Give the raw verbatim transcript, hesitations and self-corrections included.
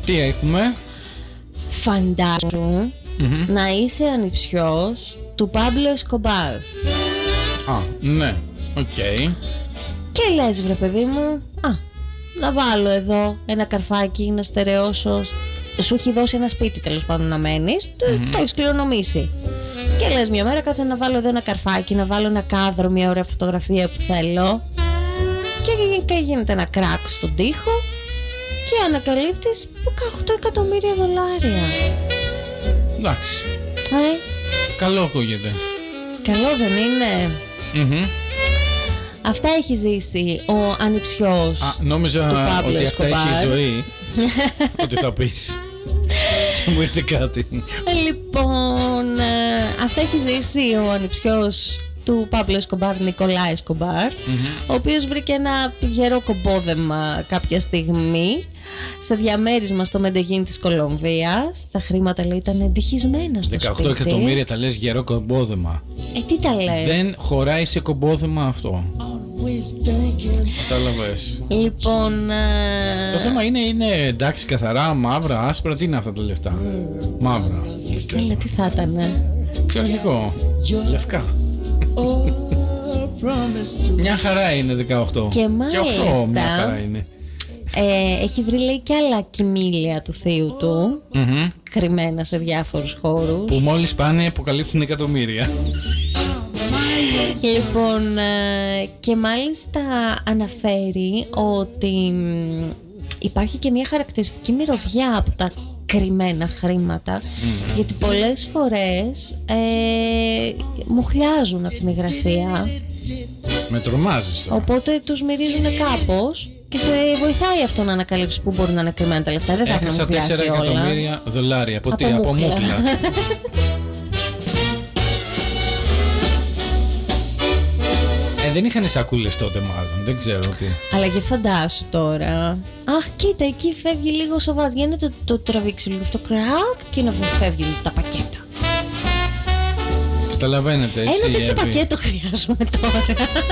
Τι έχουμε? Φαντάζομαι mm-hmm. να είσαι ανιψιός του Πάμπλο Εσκομπάρ. Α, ναι, οκ. Okay. Και λες, βρε παιδί μου, α, να βάλω εδώ ένα καρφάκι, να στερεώσω. Σου έχει δώσει ένα σπίτι, τέλος πάντων, να μένεις, mm-hmm. το έχεις κληρονομήσει. Και λες μια μέρα, κάτσε να βάλω εδώ ένα καρφάκι, να βάλω ένα κάδρο, μια ωραία φωτογραφία που θέλω. Και γίνεται ένα κράκ στον τοίχο και ανακαλύπτεις οκτώ εκατομμύρια δολάρια. Εντάξει. Ε? Καλό ακούγεται. Καλό δεν είναι? Mm-hmm. Αυτά έχει ζήσει ο ανιψιός. Α, νόμιζα του Πάμπλο ότι Εσκομπάρ. αυτά έχει ζωή. Ότι θα πεις. Και μου ήρθε κάτι. Λοιπόν, ε, αυτά έχει ζήσει ο ανιψιός του Πάμπλο Εσκομπάρ, Νικολάη Εσκομπάρ, mm-hmm. ο οποίος βρήκε ένα γερό κομπόδεμα κάποια στιγμή σε διαμέρισμα στο Μεντεγίν της Κολομβίας. Τα χρήματα, λέει, ήταν εντυχισμένα στο δεκαοκτώ σπίτι. εκατομμύρια τα λες γερό κομπόδεμα. Ε, τι τα λες? Δεν χωράει σε κομπόδεμα αυτό. Κατάλαβες. Λοιπόν, ε... το θέμα είναι, είναι εντάξει, καθαρά, μαύρα, άσπρα, τι είναι αυτά τα λεφτά? Μαύρα. Στείλε, τι θα ήτανε? Ξέρω εγώ. Λευκά. Μια χαρά είναι δεκαοκτώ. Και μάλιστα και οκτώ μια χαρά είναι. Ε, έχει βρει, λέει, και άλλα κοιμήλια του θείου του, mm-hmm. κρυμμένα σε διάφορους χώρους, που μόλις πάνε αποκαλύπτουν εκατομμύρια. Λοιπόν, ε, και μάλιστα αναφέρει ότι υπάρχει και μια χαρακτηριστική μυρωδιά από τα κρυμμένα χρήματα, mm. γιατί πολλές φορές ε, μουχλιάζουν από την υγρασία. Με τρομάζεις τώρα. Οπότε τους μυρίζουν κάπως και σε βοηθάει αυτό να ανακαλύψεις πού μπορεί να είναι κρυμμένα τα λεφτά. Δεν θα έχουν μουχλιάσει όλα. Έχασα τέσσερα εκατομμύρια δολάρια. Από τι? Από μούχλα. Ε, δεν είχαν σακούλες τότε μάλλον, δεν ξέρω τι. Αλλά και φαντάσου τώρα. Αχ, κοίτα, εκεί φεύγει λίγο σοβάς. Γίνεται το, το τραβήξει λίγο αυτό, κρακ, και να φεύγουν τα πακέτα. Καταλαβαίνετε, έτσι. Ένα τέτοιο Εύη. πακέτο χρειάζομαι τώρα.